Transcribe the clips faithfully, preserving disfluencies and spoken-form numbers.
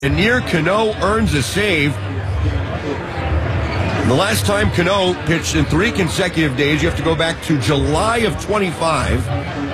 Yennier Cano earns a save. The last time Cano pitched in three consecutive days, you have to go back to July of twenty-five.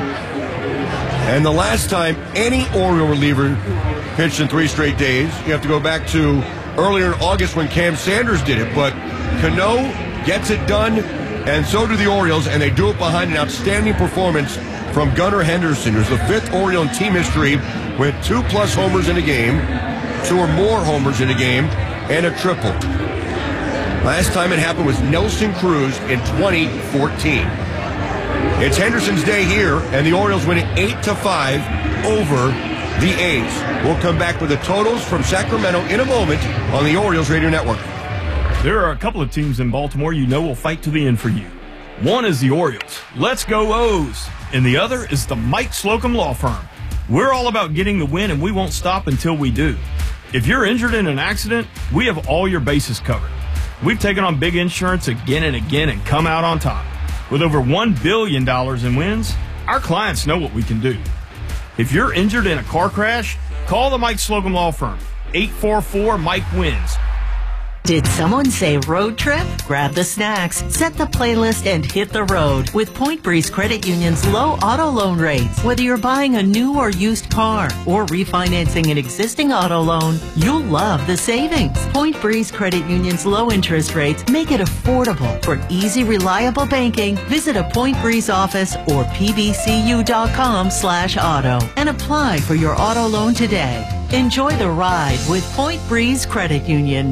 And the last time any Oriole reliever pitched in three straight days, you have to go back to earlier in August when Cam Sanders did it. But Cano gets it done, and so do the Orioles, and they do it behind an outstanding performance from Gunnar Henderson, who's the fifth Oriole in team history with two-plus homers in a game, two or more homers in a game, and a triple. Last time it happened was Nelson Cruz in twenty fourteen. It's Henderson's day here, and the Orioles win it eight to five over the A's. We'll come back with the totals from Sacramento in a moment on the Orioles Radio Network. There are a couple of teams in Baltimore you know will fight to the end for you. One is the Orioles. Let's go O's. And the other is the Mike Slocum Law Firm. We're all about getting the win, and we won't stop until we do. If you're injured in an accident, we have all your bases covered. We've taken on big insurance again and again and come out on top. With over one billion dollars in wins, our clients know what we can do. If you're injured in a car crash, call the Mike Slocum Law Firm. eight four four Mike wins. Did someone say road trip? Grab the snacks, set the playlist, and hit the road with Point Breeze Credit Union's low auto loan rates. Whether you're buying a new or used car or refinancing an existing auto loan, you'll love the savings. Point Breeze Credit Union's low interest rates make it affordable. For easy, reliable banking, visit a Point Breeze office or pbcu.com slash auto and apply for your auto loan today. Enjoy the ride with Point Breeze Credit Union.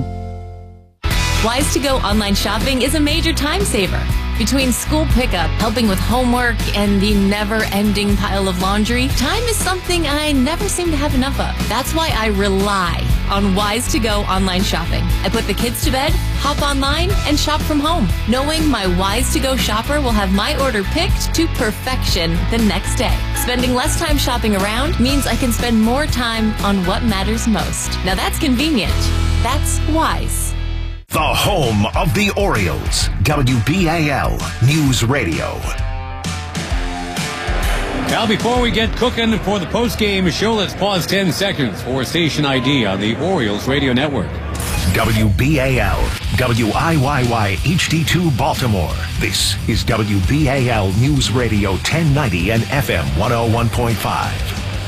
Wise to Go online shopping is a major time saver. Between school pickup, helping with homework, and the never-ending pile of laundry, time is something I never seem to have enough of. That's why I rely on Wise to Go online shopping. I put the kids to bed, hop online, and shop from home, knowing my Wise to Go shopper will have my order picked to perfection the next day. Spending less time shopping around means I can spend more time on what matters most. Now that's convenient. That's Wise. The home of the Orioles, W B A L News Radio. Now, before we get cooking for the post-game show, let's pause ten seconds for station I D on the Orioles Radio Network. W B A L, W I Y Y H D two Baltimore. This is W B A L News Radio ten ninety and F M one oh one point five.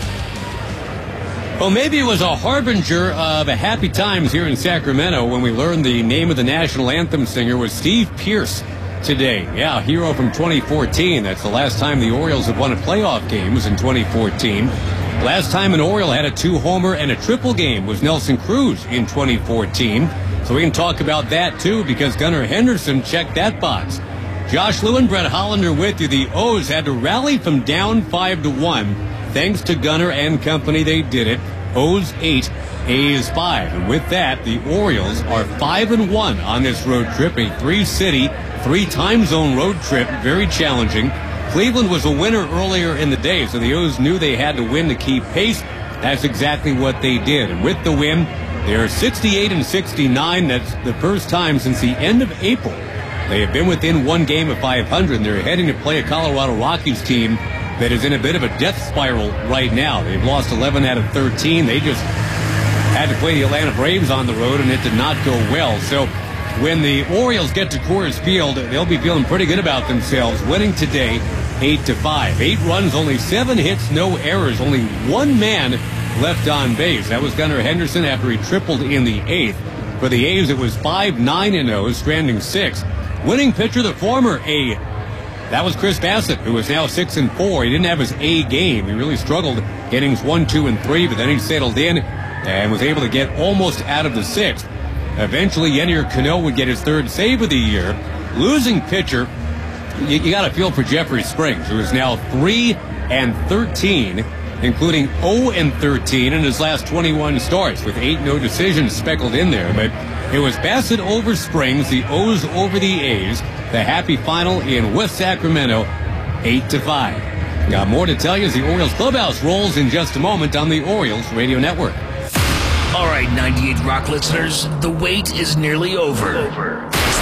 Well, maybe it was a harbinger of happy times here in Sacramento when we learned the name of the national anthem singer was Steve Pearce today. Yeah, hero from twenty fourteen. That's the last time the Orioles have won a playoff game was in twenty fourteen. Last time an Oriole had a two-homer and a triple game was Nelson Cruz in twenty fourteen. So we can talk about that, too, because Gunnar Henderson checked that box. Josh Lewin, Brett Hollander with you. The O's had to rally from down five to one. Thanks to Gunnar and company, they did it. O's eight, A's five. And with that, the Orioles are five and one on this road trip, a three-city, three-time zone road trip, very challenging. Cleveland was a winner earlier in the day, so the O's knew they had to win to keep pace. That's exactly what they did. And with the win, they're sixty-eight and sixty-nine. That's the first time since the end of April. They have been within one game of five hundred, and they're heading to play a Colorado Rockies team that is in a bit of a death spiral right now. They've lost eleven out of thirteen. They just had to play the Atlanta Braves on the road, and it did not go well. So when the Orioles get to Coors Field, they'll be feeling pretty good about themselves, winning today eight to five. Eight runs, only seven hits, no errors, only one man left on base. That was Gunnar Henderson after he tripled in the eighth. For the A's, it was five nine and oh, stranding six. Winning pitcher, the former A, that was Chris Bassett, who is now six and four. He didn't have his A game. He really struggled innings one, two, and three, but then he settled in and was able to get almost out of the sixth. Eventually, Yennier Cano would get his third save of the year. Losing pitcher, you, you got to feel for Jeffrey Springs, who is now three and thirteen, including oh and thirteen in his last twenty-one starts, with eight no decisions speckled in there. But it was Bassett over Springs, the O's over the A's. The happy final in West Sacramento, eight to five. Got more to tell you as the Orioles clubhouse rolls in just a moment on the Orioles Radio Network. All right, ninety-eight Rock listeners, the wait is nearly over. It's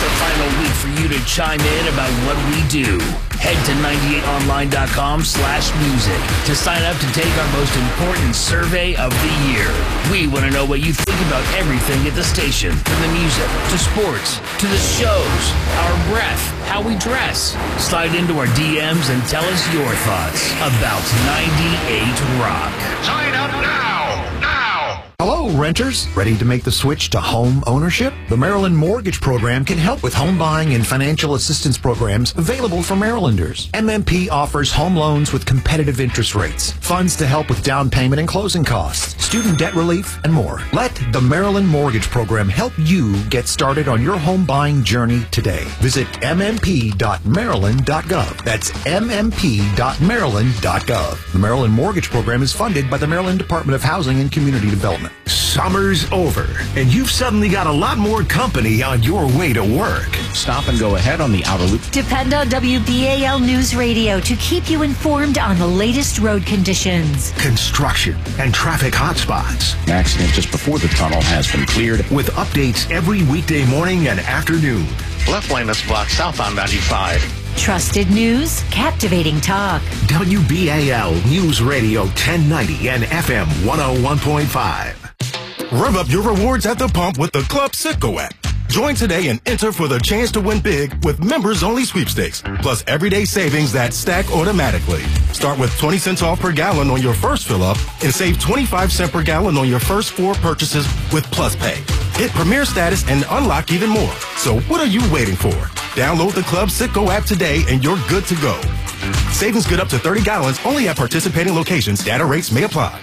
the final week for you to chime in about what we do. Head to ninety-eight online dot com slash music to sign up to take our most important survey of the year. We want to know what you think about everything at the station, from the music to sports to the shows, our breath, how we dress. Slide into our D Ms and tell us your thoughts about ninety-eight Rock. Sign up now! Now! Hello, renters. Ready to make the switch to home ownership? The Maryland Mortgage Program can help with home buying and financial assistance programs available for Marylanders. M M P offers home loans with competitive interest rates, funds to help with down payment and closing costs, student debt relief, and more. Let the Maryland Mortgage Program help you get started on your home buying journey today. Visit m m p dot maryland dot gov. That's m m p dot maryland dot gov. The Maryland Mortgage Program is funded by the Maryland Department of Housing and Community Development. Summer's over, and you've suddenly got a lot more company on your way to work. Stop and go ahead on the outer loop. Depend on W B A L News Radio to keep you informed on the latest road conditions, construction, and traffic hotspots. An accident just before the tunnel has been cleared. With updates every weekday morning and afternoon. Left lane is blocked southbound ninety-five. Trusted news, captivating talk. W B A L News Radio ten ninety and F M one oh one point five. Rev up your rewards at the pump with the Club Citgo app. Join today and enter for the chance to win big with members-only sweepstakes, plus everyday savings that stack automatically. Start with twenty cents off per gallon on your first fill-up and save twenty-five cents per gallon on your first four purchases with Plus Pay. Hit Premier status and unlock even more. So what are you waiting for? Download the Club Citgo app today and you're good to go. Savings good up to thirty gallons only at participating locations. Data rates may apply.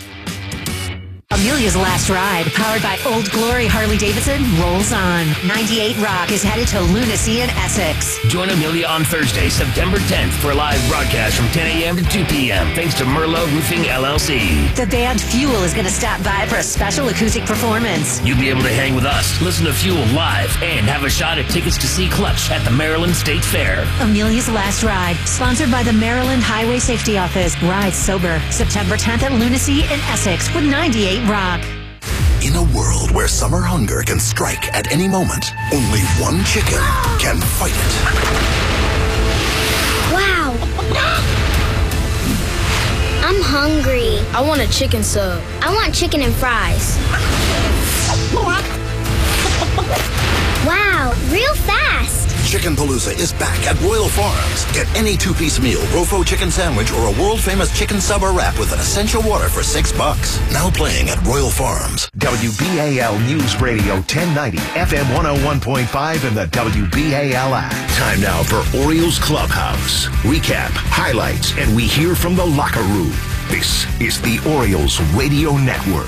Amelia's Last Ride, powered by Old Glory Harley-Davidson, rolls on. ninety-eight Rock is headed to Lunacy in Essex. Join Amelia on Thursday, September tenth for a live broadcast from ten a.m. to two p.m. thanks to Merlot Roofing, L L C. The band Fuel is going to stop by for a special acoustic performance. You'll be able to hang with us, listen to Fuel live, and have a shot at tickets to see Clutch at the Maryland State Fair. Amelia's Last Ride, sponsored by the Maryland Highway Safety Office. Ride sober. September tenth at Lunacy in Essex with ninety-eight Rock. In a world where summer hunger can strike at any moment, only one chicken can fight it. Wow! I'm hungry. I want a chicken sub. I want chicken and fries. Wow, real fast. Chicken Palooza is back at Royal Farms. Get any two-piece meal, Rofo chicken sandwich, or a world-famous chicken sub or wrap with an essential water for six bucks. Now playing at Royal Farms. W B A L News Radio ten ninety, F M one oh one point five, and the W B A L app. Time now for Orioles Clubhouse. Recap, highlights, and we hear from the locker room. This is the Orioles Radio Network.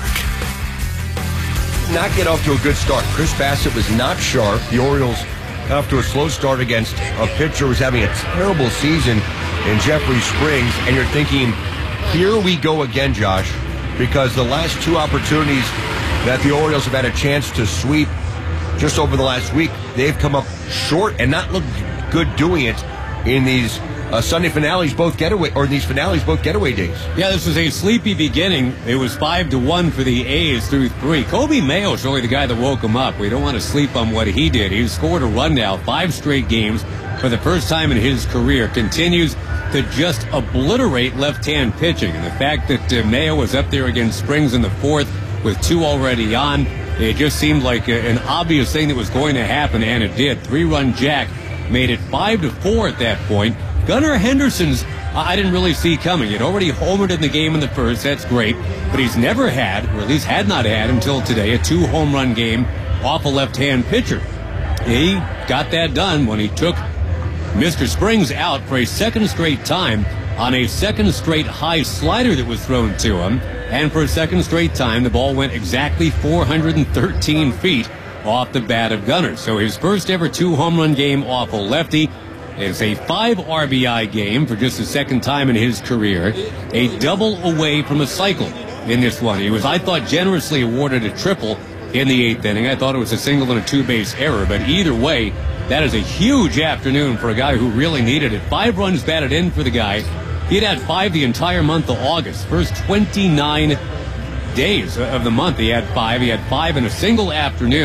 Not get off to a good start. Chris Bassett was not sharp. The Orioles, after a slow start against a pitcher who was having a terrible season in Jeffrey Springs, and you're thinking, here we go again, Josh, because the last two opportunities that the Orioles have had a chance to sweep just over the last week, they've come up short and not looked good doing it in these uh, Sunday finales, both getaway, or these finales, both getaway days. Yeah, this was a sleepy beginning. It was five to one for the A's through three. Kobe Mayo is really the guy that woke him up. We don't want to sleep on what he did. He scored a run now, five straight games for the first time in his career. Continues to just obliterate left-hand pitching. And the fact that uh, Mayo was up there against Springs in the fourth with two already on, it just seemed like a, an obvious thing that was going to happen, and it did. Three-run jack made it five to four at that point. Gunnar Henderson's, I didn't really see coming. He'd already homered in the game in the first. That's great. But he's never had, or at least had not had until today, a two-home run game off a left-hand pitcher. He got that done when he took Mister Springs out for a second straight time on a second straight high slider that was thrown to him. And for a second straight time, the ball went exactly four hundred thirteen feet off the bat of Gunnar. So his first ever two-home run game off a lefty. It's a five R B I game for just the second time in his career. A double away from a cycle in this one. He was, I thought, generously awarded a triple in the eighth inning. I thought it was a single and a two-base error. But either way, that is a huge afternoon for a guy who really needed it. Five runs batted in for the guy. He'd had five the entire month of August. First twenty-nine days of the month he had five. He had five in a single afternoon.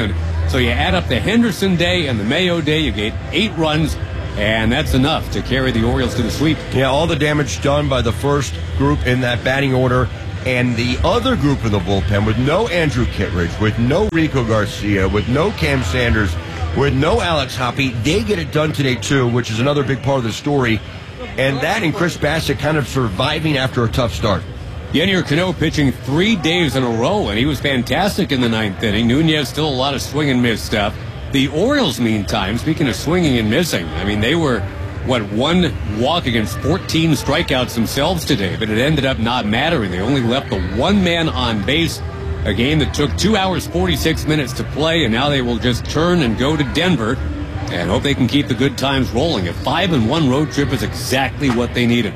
So you add up the Henderson day and the Mayo day, you get eight runs, and that's enough to carry the Orioles to the sweep. Yeah, all the damage done by the first group in that batting order, and the other group in the bullpen with no Andrew Kittredge, with no Rico Garcia, with no Cam Sanders, with no Alex Hoppe. They get it done today, too, which is another big part of the story. And that and Chris Bassett kind of surviving after a tough start. Yennier Cano pitching three days in a row, and he was fantastic in the ninth inning. Nunez still a lot of swing and miss stuff. The Orioles, meantime, speaking of swinging and missing, I mean, they were, what, one walk against fourteen strikeouts themselves today, but it ended up not mattering. They only left the one man on base, a game that took two hours, forty-six minutes to play, and now they will just turn and go to Denver and hope they can keep the good times rolling. A five and one road trip is exactly what they needed.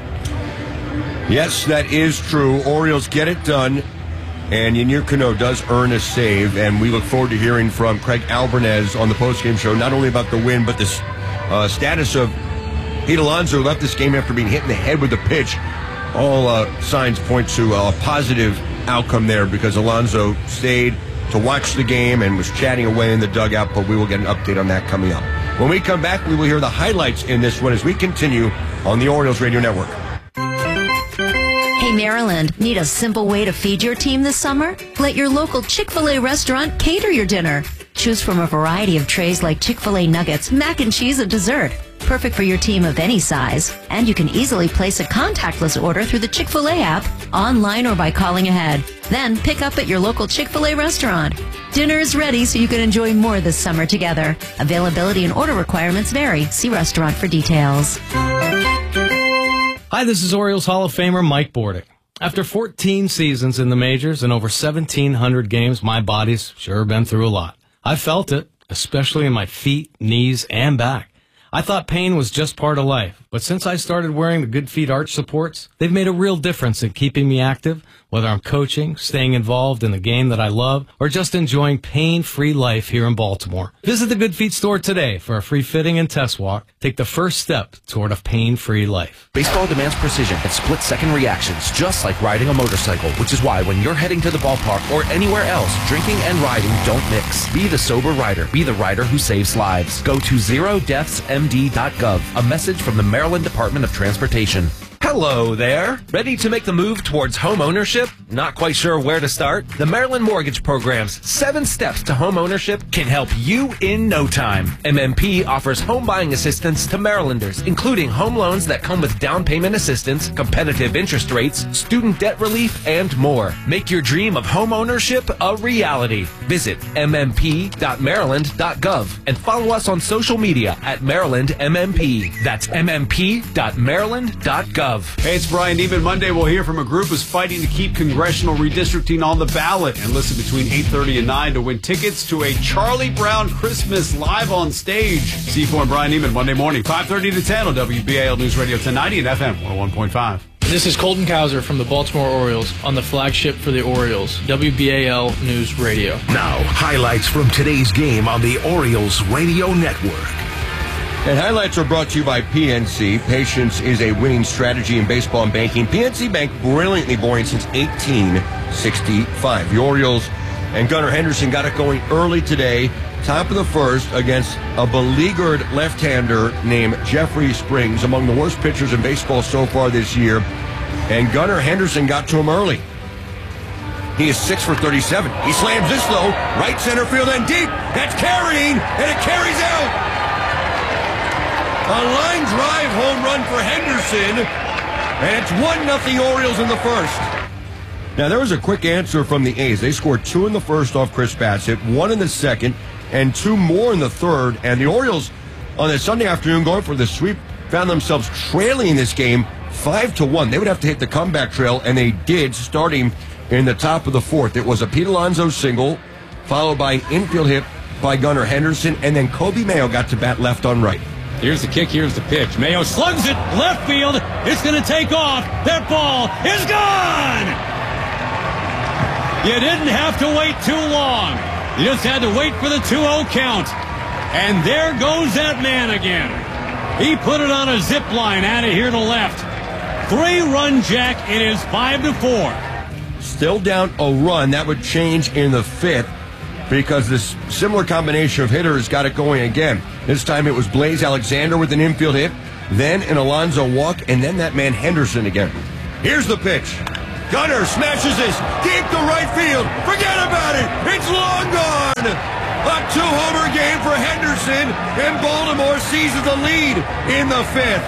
Yes, that is true. Orioles get it done, and Yennier Cano does earn a save, and we look forward to hearing from Craig Albernez on the postgame show, not only about the win, but the uh, status of Pete Alonso, who left this game after being hit in the head with a pitch. All uh, signs point to a positive outcome there because Alonso stayed to watch the game and was chatting away in the dugout, but we will get an update on that coming up. When we come back, we will hear the highlights in this one as we continue on the Orioles Radio Network. Hey, Maryland, need a simple way to feed your team this summer? Let your local Chick-fil-A restaurant cater your dinner. Choose from a variety of trays like Chick-fil-A nuggets, mac and cheese, and dessert. Perfect for your team of any size. And you can easily place a contactless order through the Chick-fil-A app, online or by calling ahead. Then pick up at your local Chick-fil-A restaurant. Dinner is ready so you can enjoy more this summer together. Availability and order requirements vary. See restaurant for details. Hi, this is Orioles Hall of Famer Mike Bordick. After fourteen seasons in the majors and over seventeen hundred games, my body's sure been through a lot. I felt it, especially in my feet, knees, and back. I thought pain was just part of life, but since I started wearing the Good Feet arch supports, they've made a real difference in keeping me active, whether I'm coaching, staying involved in the game that I love, or just enjoying pain-free life here in Baltimore. Visit the Good Feet store today for a free fitting and test walk. Take the first step toward a pain-free life. Baseball demands precision and split-second reactions, just like riding a motorcycle, which is why when you're heading to the ballpark or anywhere else, drinking and riding don't mix. Be the sober rider. Be the rider who saves lives. Go to zero deaths m d dot gov. A message from the Maryland Department of Transportation. Hello there. Ready to make the move towards home ownership? Not quite sure where to start? The Maryland Mortgage Program's seven steps to home ownership can help you in no time. M M P offers home buying assistance to Marylanders, including home loans that come with down payment assistance, competitive interest rates, student debt relief, and more. Make your dream of home ownership a reality. Visit m m p dot maryland dot gov and follow us on social media at Maryland M M P. That's m m p dot maryland dot gov. Hey, it's Brian Neiman. Monday we'll hear from a group who's fighting to keep congressional redistricting on the ballot, and listen between eight thirty and nine to win tickets to a Charlie Brown Christmas live on stage. C four and Brian Neiman Monday morning, five thirty to ten on W B A L News Radio ten ninety and F M one oh one point five. This is Colton Cowser from the Baltimore Orioles on the flagship for the Orioles, W B A L News Radio. Now, highlights from today's game on the Orioles Radio Network. And highlights are brought to you by P N C. Patience is a winning strategy in baseball and banking. P N C Bank, brilliantly boring since eighteen sixty-five. The Orioles and Gunnar Henderson got it going early today, top of the first, against a beleaguered left-hander named Jeffrey Springs, among the worst pitchers in baseball so far this year. And Gunnar Henderson got to him early. He is six for thirty-seven. He slams this, though, right center field and deep. That's carrying, and it carries out. A line drive home run for Henderson, and it's one nothing Orioles in the first. Now, there was a quick answer from the A's. They scored two in the first off Chris Bassett, one in the second, and two more in the third. And the Orioles, on this Sunday afternoon, going for the sweep, found themselves trailing this game five to one. They would have to hit the comeback trail, and they did, starting in the top of the fourth. It was a Pete Alonso single, followed by an infield hit by Gunnar Henderson, and then Kobe Mayo got to bat left on right. Here's the kick, here's the pitch. Mayo slugs it, left field. It's going to take off. That ball is gone! You didn't have to wait too long. You just had to wait for the two oh count. And there goes that man again. He put it on a zip line out of here to left. Three-run jack. It is five to four. Still down a run. That would change in the fifth. because this similar combination of hitters got it going again. This time it was Blaze Alexander with an infield hit, then an Alonso walk, and then that man Henderson again. Here's the pitch. Gunnar smashes this deep to right field. Forget about it. It's long gone. A two-homer game for Henderson, and Baltimore seizes the lead in the fifth.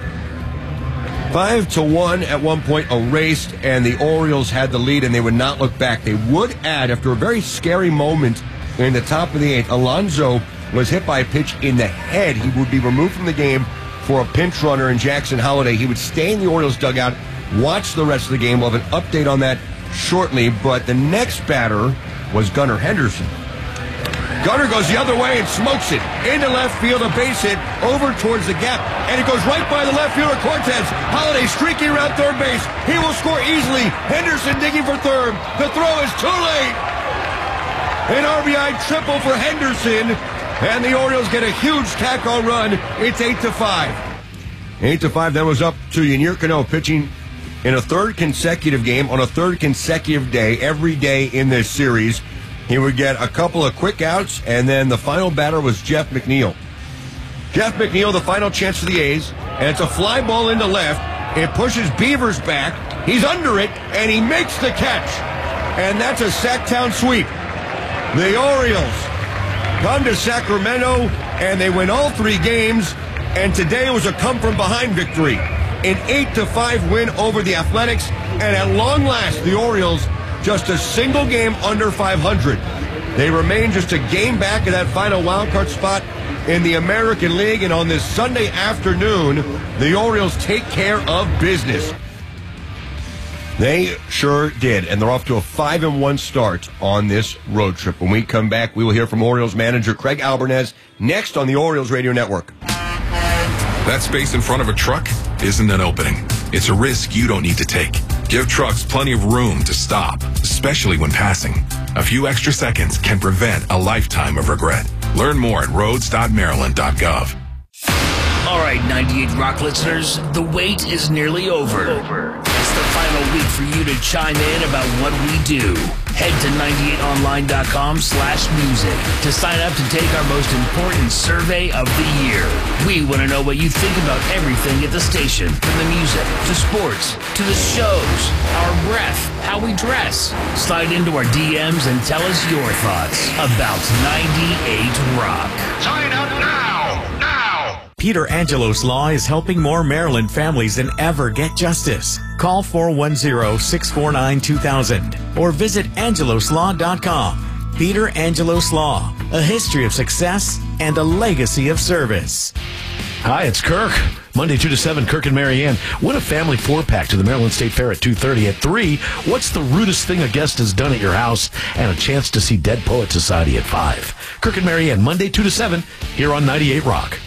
Five to one at one point erased, and the Orioles had the lead, and they would not look back. They would add, after a very scary moment in the top of the eighth, Alonso was hit by a pitch in the head. He would be removed from the game for a pinch runner in Jackson Holliday. He would stay in the Orioles dugout, watch the rest of the game. We'll have an update on that shortly, but the next batter was Gunnar Henderson. Gunnar goes the other way and smokes it into left field, a base hit over towards the gap, and it goes right by the left fielder Cortez. Holliday streaking around third base. He will score easily. Henderson digging for third. The throw is too late. An R B I triple for Henderson, and the Orioles get a huge tack-on run. It's eight to five. Eight to five. That was up to Yennier Cano pitching in a third consecutive game on a third consecutive day. Every day in this series, he would get a couple of quick outs, and then the final batter was Jeff McNeil. Jeff McNeil, the final chance for the A's, and it's a fly ball into left. It pushes Beavers back. He's under it, and he makes the catch. And that's a Sacktown sweep. The Orioles come to Sacramento, and they win all three games, and today was a come-from-behind victory. An eight to five win over the Athletics, and at long last, the Orioles just a single game under five hundred. They remain just a game back of that final wildcard spot in the American League, and on this Sunday afternoon, the Orioles take care of business. They sure did, and they're off to a five and one start on this road trip. When we come back, we will hear from Orioles manager Craig Albernez next on the Orioles Radio Network. That space in front of a truck isn't an opening. It's a risk you don't need to take. Give trucks plenty of room to stop, especially when passing. A few extra seconds can prevent a lifetime of regret. Learn more at roads dot maryland dot gov. All right, ninety-eight Rock listeners, the wait is nearly over. It's the final week for you to chime in about what we do. Head to ninety-eight online dot com slash music to sign up to take our most important survey of the year. We want to know what you think about everything at the station, from the music, to sports, to the shows, our breath, how we dress. Slide into our D Ms and tell us your thoughts about ninety-eight Rock. Sign up now! Now! Peter Angelos Law is helping more Maryland families than ever get justice. Call four one zero, six four nine, two thousand or visit angelos law dot com. Peter Angelos Law, a history of success and a legacy of service. Hi, it's Kirk. Monday two to seven, Kirk and Marianne. Win a family four-pack to the Maryland State Fair at two thirty. At three, what's the rudest thing a guest has done at your house? And a chance to see Dead Poet Society at five. Kirk and Marianne, Monday two to seven, here on ninety-eight Rock.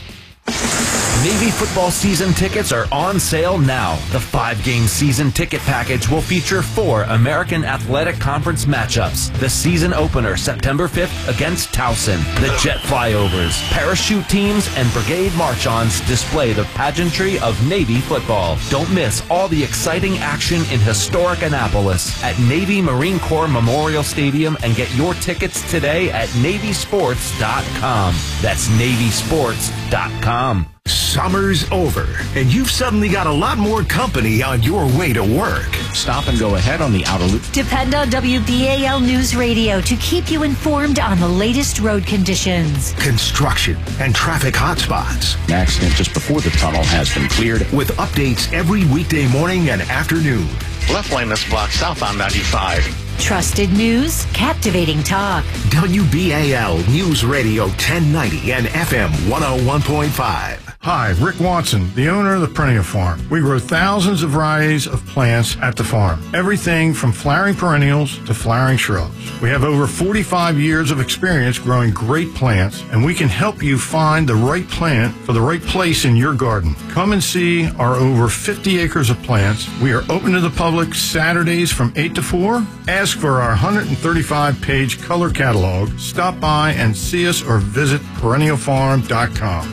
Navy football season tickets are on sale now. The five-game season ticket package will feature four American Athletic Conference matchups. The season opener, September fifth, against Towson. The jet flyovers, parachute teams, and brigade march-ons display the pageantry of Navy football. Don't miss all the exciting action in historic Annapolis at Navy Marine Corps Memorial Stadium, and get your tickets today at navy sports dot com. That's navy sports dot com. Summer's over, and you've suddenly got a lot more company on your way to work. Stop and go ahead on the outer loop. Depend on W B A L News Radio to keep you informed on the latest road conditions, Construction and traffic hotspots. An accident just before the tunnel has been cleared. With updates every weekday morning and afternoon. Left lane is blocked southbound ninety-five. trusted news, captivating talk. W B A L News Radio ten ninety and F M one oh one point five. Hi, Rick Watson, the owner of the Perennial Farm. We grow thousands of varieties of plants at the farm. Everything from flowering perennials to flowering shrubs. We have over forty-five years of experience growing great plants, and we can help you find the right plant for the right place in your garden. Come and see our over fifty acres of plants. We are open to the public Saturdays from eight to four. Ask for our one hundred thirty-five page color catalog. Stop by and see us or visit perennial farm dot com.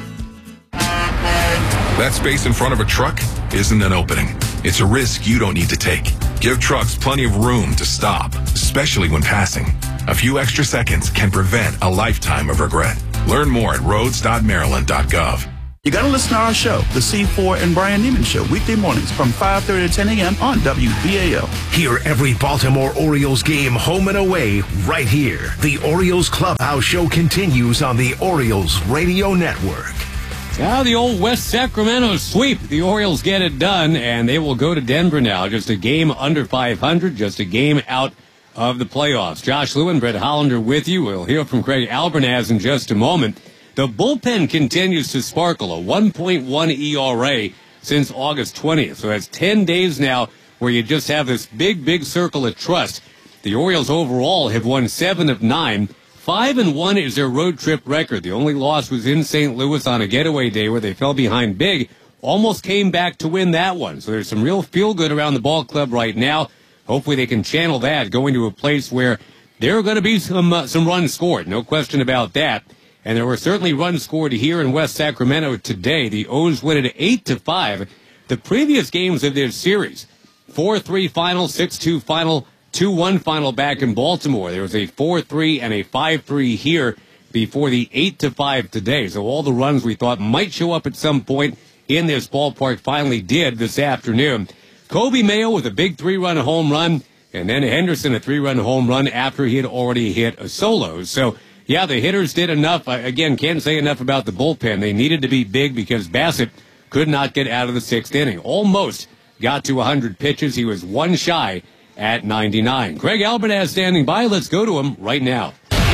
That space in front of a truck isn't an opening. It's a risk you don't need to take. Give trucks plenty of room to stop, especially when passing. A few extra seconds can prevent a lifetime of regret. Learn more at roads dot maryland dot gov. You got to listen to our show, The C four and Brian Neiman Show, weekday mornings from five thirty to ten a.m. on W B A L. Hear every Baltimore Orioles game home and away right here. The Orioles Clubhouse Show continues on the Orioles Radio Network. Now the old West Sacramento sweep. The Orioles get it done, and they will go to Denver now. Just a game under five hundred, just a game out of the playoffs. Josh Lewin, Brett Hollander with you. We'll hear from Craig Albernaz in just a moment. The bullpen continues to sparkle, a one point one E R A since August twentieth. So that's ten days now where you just have this big, big circle of trust. The Orioles overall have won seven of nine. Five and one is their road trip record. The only loss was in Saint Louis on a getaway day where they fell behind big. Almost came back to win that one. So there's some real feel-good around the ball club right now. Hopefully they can channel that, going to a place where there are going to be some uh, some runs scored. No question about that. And there were certainly runs scored here in West Sacramento today. The O's win it eight to five. The previous games of their series, four three final, six two final, two one final back in Baltimore. There was a four three and a five three here before the eight to five today. So all the runs we thought might show up at some point in this ballpark finally did this afternoon. Kobe Mayo with a big three-run home run, and then Henderson a three-run home run after he had already hit a solo. So, yeah, the hitters did enough. I, again, can't say enough about the bullpen. They needed to be big because Bassett could not get out of the sixth inning. Almost got to one hundred pitches. He was one shy at ninety-nine. Craig Albernaz standing by. Let's go to him right now.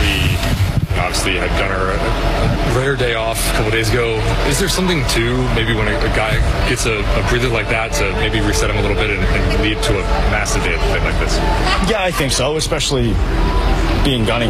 We obviously had Gunnar a rare day off a couple days ago. Is there something to maybe when a, a guy gets a, a breather like that to maybe reset him a little bit and, and lead to a massive day like this? Yeah, I think so, especially being Gunny,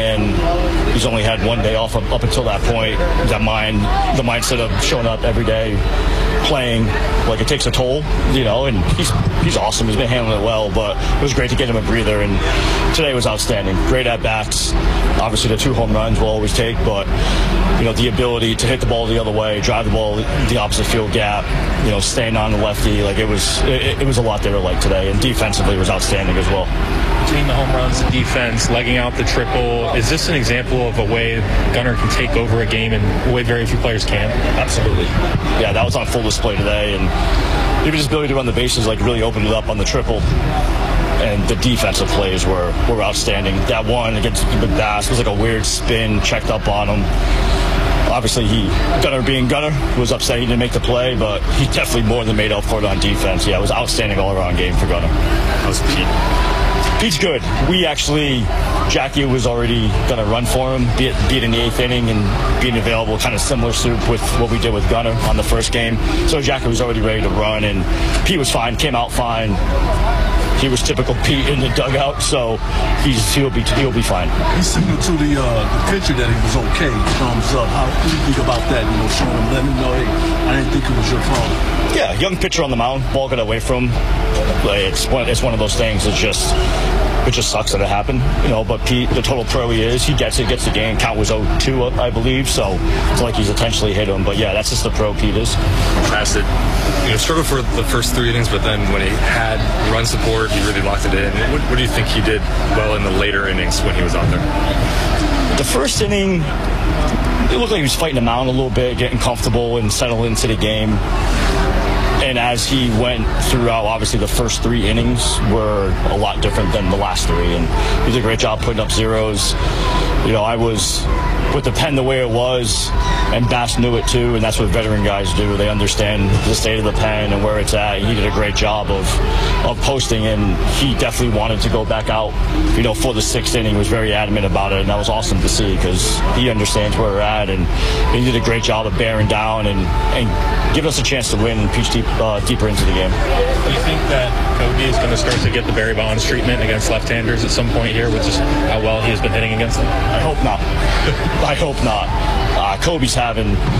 and he's only had one day off up, up until that point. That mind, the mindset of showing up every day, playing, like it takes a toll, you know, and he's he's awesome. He's been handling it well, but it was great to get him a breather, and today was outstanding. Great at-bats. Obviously, the two home runs we'll always take, but, you know, the ability to hit the ball the other way, drive the ball the opposite field gap, you know, staying on the lefty, like it was it, it was a lot they were like today, and defensively was outstanding as well. Between the home runs, the defense, legging out the triple, is this an example of a way Gunnar can take over a game in a way very few players can? Absolutely. Yeah, that was on full display today, and even his ability to run the bases like really opened it up on the triple. And the defensive plays were, were outstanding. That one against McBass was like a weird spin, checked up on him. Obviously, he, Gunnar being Gunnar, was upset he didn't make the play, but he definitely more than made up for it on defense. Yeah, it was outstanding all-around game for Gunnar. How's Pete? Pete's good. We actually, Jackie was already going to run for him, be it, be it in the eighth inning and being available, kind of similar soup with what we did with Gunnar on the first game. So Jackie was already ready to run, and Pete was fine, came out fine. He was typical Pete in the dugout, so he's he'll be he'll be fine. He signaled to the uh, the pitcher that he was okay. Thumbs up. How do you think about that? You know, showing him, letting him know, hey, I didn't think it was your fault. Yeah, young pitcher on the mound, ball got away from him. Like, it's one it's one of those things. It's just it just sucks that it happened, you know. But Pete, the total pro he is, he gets it, gets the game. Count was oh two, I believe. So it's like he's intentionally hit him. But yeah, that's just the pro Pete is. Bassett, you know, struggled for the first three innings, but then when he had run support, he really locked it in. What, what do you think he did well in the later innings when he was out there? The first inning, it looked like he was fighting the mound a little bit, getting comfortable and settled into the game. And as he went throughout, obviously the first three innings were a lot different than the last three. And he did a great job putting up zeros. You know, I was with the pen the way it was, and Bass knew it too, and that's what veteran guys do. They understand the state of the pen and where it's at. He did a great job of of posting, and he definitely wanted to go back out, you know, for the sixth inning. He was very adamant about it, and that was awesome to see because he understands where we're at, and he did a great job of bearing down and, and giving us a chance to win and pitch deep, uh, deeper into the game. Do you think that Kobe is going to start to get the Barry Bonds treatment against left-handers at some point here with just how well he has been hitting against them? I hope not. I hope not. Uh, Kobe's having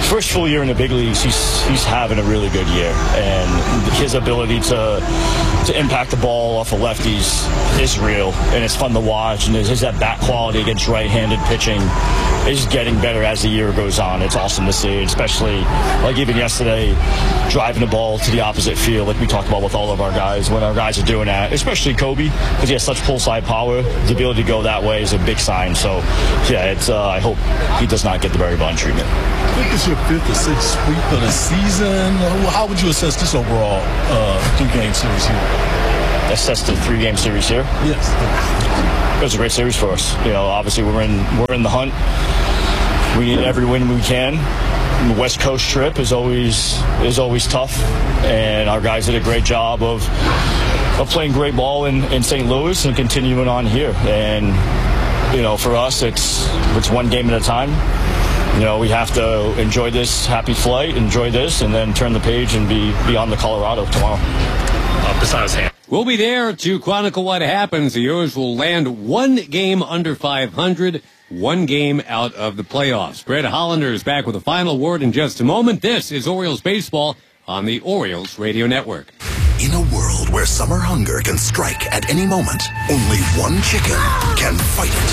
first full year in the big leagues, he's he's having a really good year, and his ability to to impact the ball off of lefties is real, and it's fun to watch. And his that bat quality against right-handed pitching is getting better as the year goes on. It's awesome to see, especially like even yesterday, driving the ball to the opposite field, like we talked about with all of our guys. When our guys are doing that, especially Kobe, because he has such pull side power, the ability to go that way is a big sign. So, yeah, it's. Uh, I hope he does not get the Barry Bond treatment. I think it's your fifth or sixth sweep of the season. How would you assess this overall uh, three-game series here? Assess the three-game series here? Yes. It was a great series for us. You know, obviously we're in we're in the hunt. We need every win we can. The West Coast trip is always is always tough, and our guys did a great job of of playing great ball in, in Saint Louis and continuing on here. And you know, for us, it's it's one game at a time. You know, we have to enjoy this happy flight, enjoy this, and then turn the page and be, be on to Colorado tomorrow. Uh, besides hand. We'll be there to chronicle what happens. The Oilers will land one game under five hundred, one game out of the playoffs. Brett Hollander is back with a final word in just a moment. This is Orioles Baseball on the Orioles Radio Network. In a world where summer hunger can strike at any moment, only one chicken can fight it.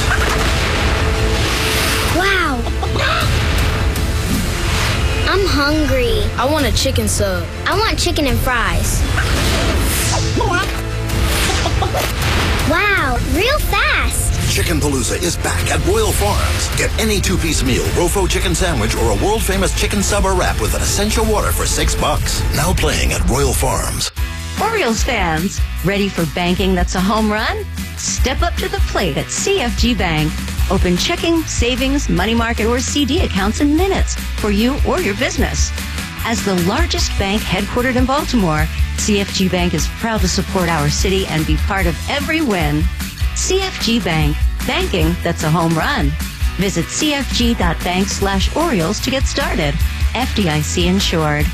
Wow! I'm hungry. I want a chicken sub. I want chicken and fries. Wow, real fast. Chicken Palooza is back at Royal Farms. Get any two-piece meal, Rofo chicken sandwich, or a world-famous chicken sub or wrap with an essential water for six bucks. Now playing at Royal Farms. Orioles fans, ready for banking that's a home run? Step up to the plate at C F G Bank. Open checking, savings, money market, or C D accounts in minutes for you or your business. As the largest bank headquartered in Baltimore, C F G Bank is proud to support our city and be part of every win. C F G Bank, banking that's a home run. Visit cfg.bank slash Orioles to get started. F D I C insured.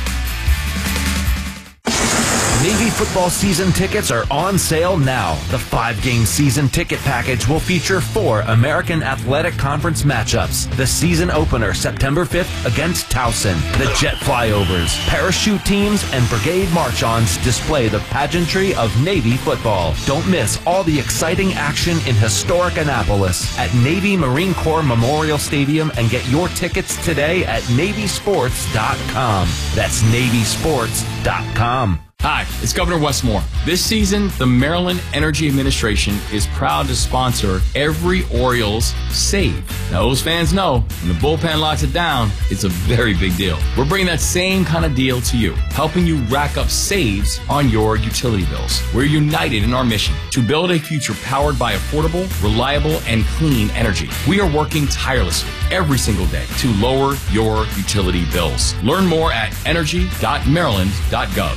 Navy football season tickets are on sale now. The five-game season ticket package will feature four American Athletic Conference matchups. The season opener, September fifth, against Towson. The jet flyovers, parachute teams, and brigade march-ons display the pageantry of Navy football. Don't miss all the exciting action in historic Annapolis at Navy Marine Corps Memorial Stadium, and get your tickets today at navy sports dot com. That's navy sports dot com. Hi, it's Governor Westmore. This season, the Maryland Energy Administration is proud to sponsor every Orioles save. Now, those fans know when the bullpen locks it down, it's a very big deal. We're bringing that same kind of deal to you, helping you rack up saves on your utility bills. We're united in our mission to build a future powered by affordable, reliable, and clean energy. We are working tirelessly every single day to lower your utility bills. Learn more at energy dot maryland dot gov.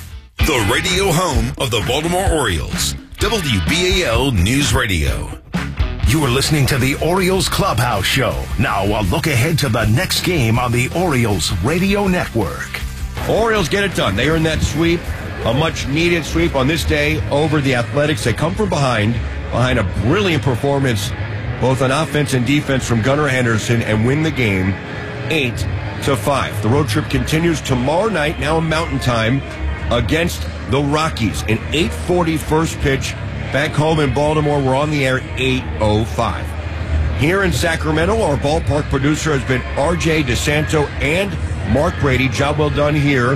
The radio home of the Baltimore Orioles, W B A L News Radio. You are listening to the Orioles Clubhouse Show. Now, a look ahead to the next game on the Orioles Radio Network. Orioles get it done. They earn that sweep, a much-needed sweep on this day over the Athletics. They come from behind, behind a brilliant performance, both on offense and defense from Gunnar Henderson, and win the game eight to five. The road trip continues tomorrow night, now in Mountain Time, against the Rockies. An eight forty first pitch back home in Baltimore. We're on the air at eight oh five. Here in Sacramento, our ballpark producer has been R J DeSanto and Mark Brady. Job well done here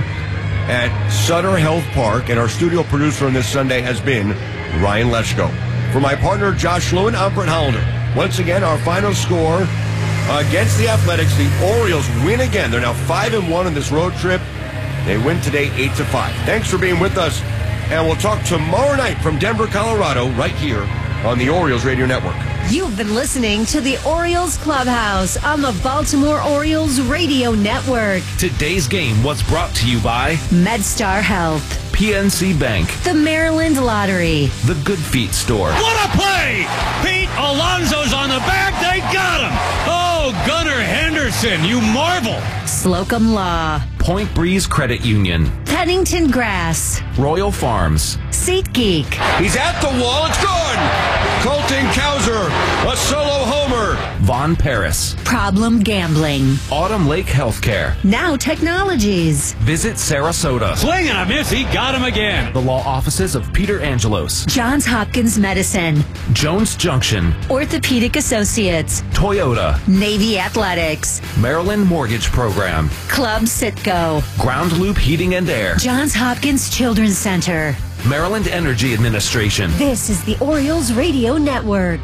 at Sutter Health Park. And our studio producer on this Sunday has been Ryan Leschko. For my partner, Josh Lewin, I'm Brett Hollander. Once again, our final score against the Athletics. The Orioles win again. They're now five and one in this road trip. They win today eight to five. Thanks for being with us, and we'll talk tomorrow night from Denver, Colorado, right here on the Orioles Radio Network. You've been listening to the Orioles Clubhouse on the Baltimore Orioles Radio Network. Today's game was brought to you by MedStar Health, P N C Bank, the Maryland Lottery, the Good Feet Store. What a play! Pete Alonso's on the back. They got him. Oh, Gunnar Henderson, you marvel. Slocum Law, Point Breeze Credit Union, Pennington Grass, Royal Farms, SeatGeek. He's at the wall. It's gone. Colton Cowser, a solo homer. Kirk. Von Paris. Problem gambling. Autumn Lake Healthcare. Now technologies. Visit Sarasota. Swing and a miss. He got him again. The law offices of Peter Angelos. Johns Hopkins Medicine. Jones Junction. Orthopedic Associates. Toyota. Navy Athletics. Maryland Mortgage Program. Club Citgo. Ground Loop Heating and Air. Johns Hopkins Children's Center. Maryland Energy Administration. This is the Orioles Radio Network.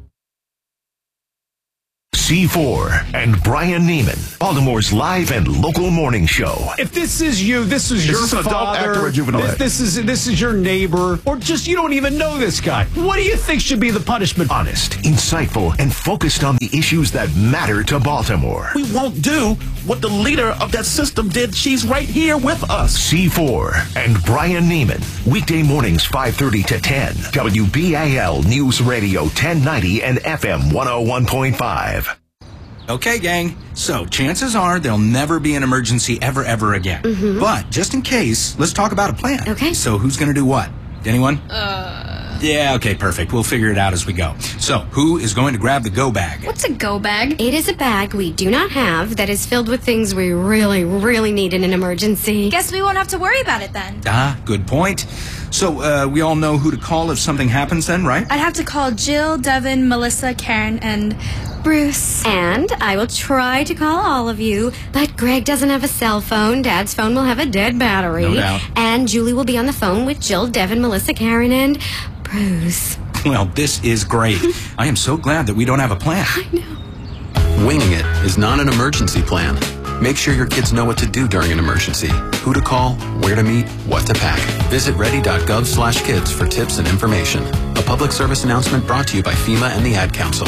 C four and Brian Neiman, Baltimore's live and local morning show. If this is you, this is, Is your this an adult father, act or a juvenile this, act? this is this is your neighbor, or just you don't even know this guy. What do you think should be the punishment? Honest, insightful, and focused on the issues that matter to Baltimore. We won't do what the leader of that system did. She's right here with us. C four and Brian Neiman, weekday mornings five thirty to ten. W B A L News Radio ten ninety and F M one oh one point five. Okay, gang. So chances are there'll never be an emergency ever, ever again. Mm-hmm. But just in case, let's talk about a plan. Okay. So who's going to do what? Anyone? Uh. Yeah, okay, perfect. We'll figure it out as we go. So who is going to grab the go bag? What's a go bag? It is a bag we do not have that is filled with things we really, really need in an emergency. Guess we won't have to worry about it then. Ah, good point. So uh, we all know who to call if something happens then, right? I'd have to call Jill, Devin, Melissa, Karen, and Bruce. And I will try to call all of you, but Greg doesn't have a cell phone. Dad's phone will have a dead battery. No doubt. And Julie will be on the phone with Jill, Devin, Melissa, Karen, and Bruce. Well, this is great. I am so glad that we don't have a plan. I know. Winging it is not an emergency plan. Make sure your kids know what to do during an emergency, who to call, where to meet, what to pack. Visit ready.gov slash kids for tips and information. A public service announcement brought to you by FEMA and the Ad Council.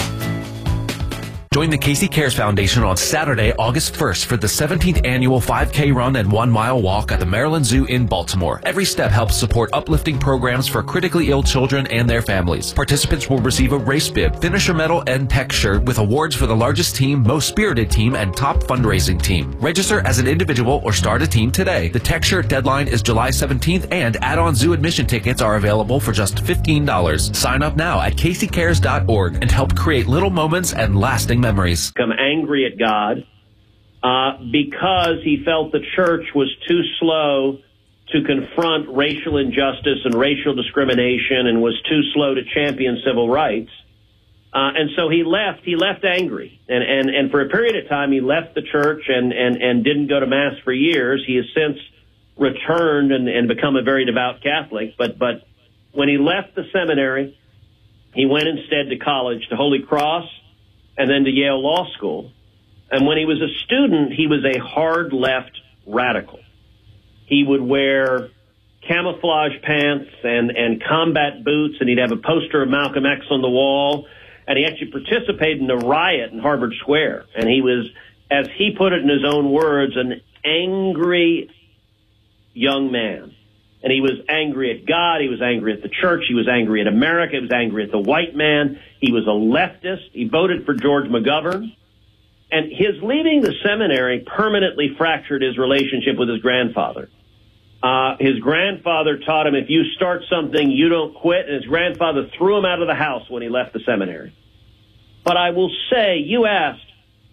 Join the Casey Cares Foundation on Saturday, August first for the seventeenth annual five K run and one mile walk at the Maryland Zoo in Baltimore. Every step helps support uplifting programs for critically ill children and their families. Participants will receive a race bib, finisher medal, and tech shirt with awards for the largest team, most spirited team, and top fundraising team. Register as an individual or start a team today. The tech shirt deadline is July seventeenth, and add-on zoo admission tickets are available for just fifteen dollars. Sign up now at casey cares dot org and help create little moments and lasting memories. Become angry at God uh, because he felt the church was too slow to confront racial injustice and racial discrimination and was too slow to champion civil rights. Uh, and so he left. He left angry. And, and, and for a period of time, he left the church and, and, and didn't go to Mass for years. He has since returned and, and become a very devout Catholic. But, but when he left the seminary, he went instead to college, to Holy Cross, and then to Yale Law School. And when he was a student, he was a hard left radical. He would wear camouflage pants and, and combat boots, and he'd have a poster of Malcolm X on the wall. And he actually participated in a riot in Harvard Square. And he was, as he put it in his own words, an angry young man. And he was angry at God. He was angry at the church. He was angry at America. He was angry at the white man. He was a leftist. He voted for George McGovern. And his leaving the seminary permanently fractured his relationship with his grandfather. Uh, his grandfather taught him, if you start something, you don't quit. And his grandfather threw him out of the house when he left the seminary. But I will say, you asked,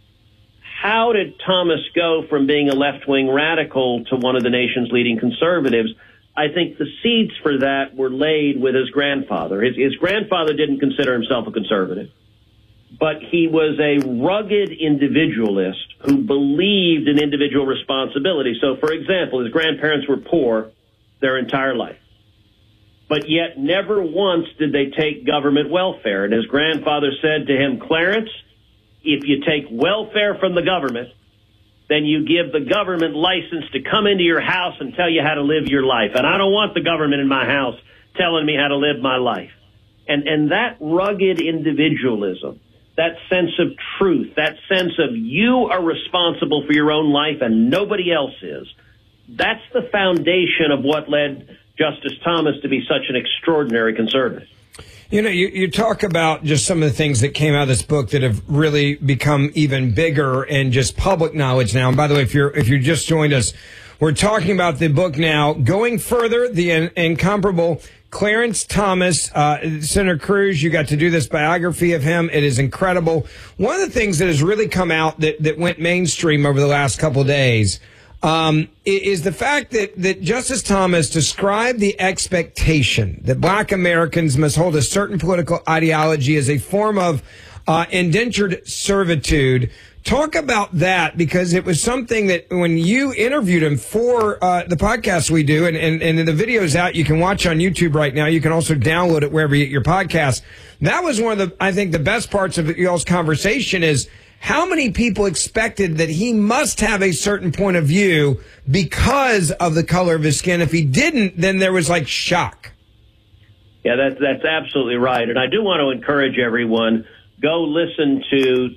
how did Thomas go from being a left-wing radical to one of the nation's leading conservatives? I think the seeds for that were laid with his grandfather. His, his grandfather didn't consider himself a conservative, but he was a rugged individualist who believed in individual responsibility. So, for example, his grandparents were poor their entire life, but yet never once did they take government welfare. And his grandfather said to him, Clarence, if you take welfare from the government, then you give the government license to come into your house and tell you how to live your life. And I don't want the government in my house telling me how to live my life. And and that rugged individualism, that sense of truth, that sense of you are responsible for your own life and nobody else is, that's the foundation of what led Justice Thomas to be such an extraordinary conservative. You know, you, you talk about just some of the things that came out of this book that have really become even bigger and just public knowledge now. And by the way, if you're if you just joined us, we're talking about the book now, Going Further, the in, incomparable Clarence Thomas, uh, Senator Cruz, you got to do this biography of him. It is incredible. One of the things that has really come out that, that went mainstream over the last couple of days um, is the fact that, that Justice Thomas described the expectation that black Americans must hold a certain political ideology as a form of uh, indentured servitude. Talk about that, because it was something that when you interviewed him for uh, the podcast we do, and, and, and the video's out, you can watch on YouTube right now. You can also download it wherever you get your podcast. That was one of the, I think, the best parts of y'all's conversation is how many people expected that he must have a certain point of view because of the color of his skin. If he didn't, then there was like shock. Yeah, that's, that's absolutely right. And I do want to encourage everyone, go listen to